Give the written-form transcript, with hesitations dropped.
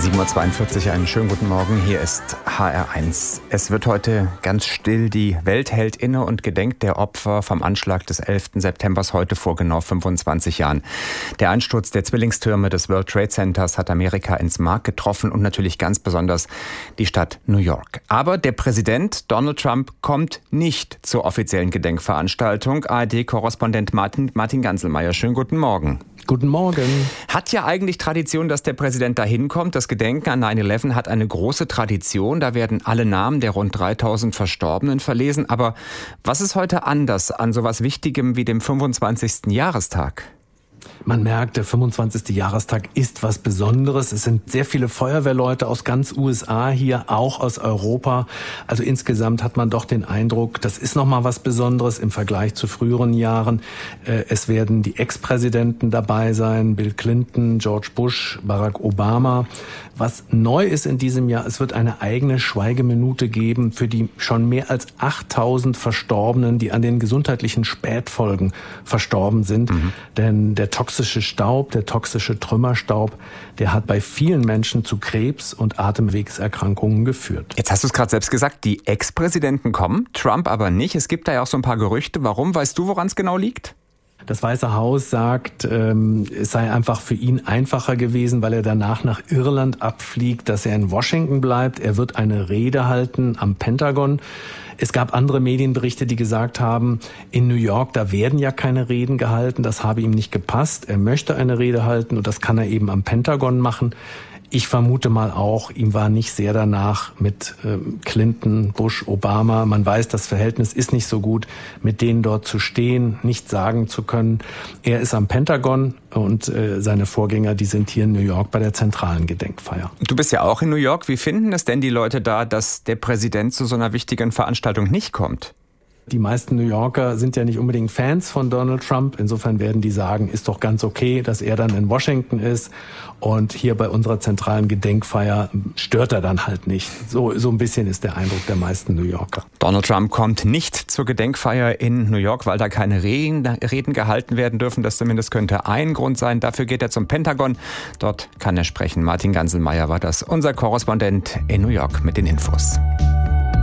7:42 Uhr, einen schönen guten Morgen. Hier ist HR1. Es wird heute ganz still. Die Welt hält inne und gedenkt der Opfer vom Anschlag des 11. September heute vor genau 25 Jahren. Der Einsturz der Zwillingstürme des World Trade Centers hat Amerika ins Mark getroffen und natürlich ganz besonders die Stadt New York. Aber der Präsident Donald Trump kommt nicht zur offiziellen Gedenkveranstaltung. ARD-Korrespondent Martin Ganselmeier, schönen guten Morgen. Guten Morgen. Hat ja eigentlich Tradition, dass der Präsident da hinkommt. Das Gedenken an 9/11 hat eine große Tradition. Da werden alle Namen der rund 3000 Verstorbenen verlesen. Aber was ist heute anders an sowas Wichtigem wie dem 25. Jahrestag? Man merkt, der 25. Jahrestag ist was Besonderes. Es sind sehr viele Feuerwehrleute aus ganz USA hier, auch aus Europa. Also insgesamt hat man doch den Eindruck, das ist nochmal was Besonderes im Vergleich zu früheren Jahren. Es werden die Ex-Präsidenten dabei sein, Bill Clinton, George Bush, Barack Obama. Was neu ist in diesem Jahr, es wird eine eigene Schweigeminute geben für die schon mehr als 8000 Verstorbenen, die an den gesundheitlichen Spätfolgen verstorben sind. Denn der toxische Staub, der toxische Trümmerstaub, der hat bei vielen Menschen zu Krebs und Atemwegserkrankungen geführt. Jetzt hast du es gerade selbst gesagt, die Ex-Präsidenten kommen, Trump aber nicht. Es gibt da ja auch so ein paar Gerüchte. Warum? Weißt du, woran es genau liegt? Das Weiße Haus sagt, es sei einfach für ihn einfacher gewesen, weil er danach nach Irland abfliegt, dass er in Washington bleibt. Er wird eine Rede halten am Pentagon. Es gab andere Medienberichte, die gesagt haben, in New York, da werden ja keine Reden gehalten. Das habe ihm nicht gepasst. Er möchte eine Rede halten und das kann er eben am Pentagon machen. Ich vermute mal auch, ihm war nicht sehr danach mit Clinton, Bush, Obama. Man weiß, das Verhältnis ist nicht so gut, mit denen dort zu stehen, nichts sagen zu können. Er ist am Pentagon und seine Vorgänger, die sind hier in New York bei der zentralen Gedenkfeier. Du bist ja auch in New York. Wie finden es denn die Leute da, dass der Präsident zu so einer wichtigen Veranstaltung nicht kommt? Die meisten New Yorker sind ja nicht unbedingt Fans von Donald Trump. Insofern werden die sagen, ist doch ganz okay, dass er dann in Washington ist. Und hier bei unserer zentralen Gedenkfeier stört er dann halt nicht. So ein bisschen ist der Eindruck der meisten New Yorker. Donald Trump kommt nicht zur Gedenkfeier in New York, weil da keine Reden gehalten werden dürfen. Das zumindest könnte ein Grund sein. Dafür geht er zum Pentagon. Dort kann er sprechen. Martin Ganselmeier war das, unser Korrespondent in New York mit den Infos.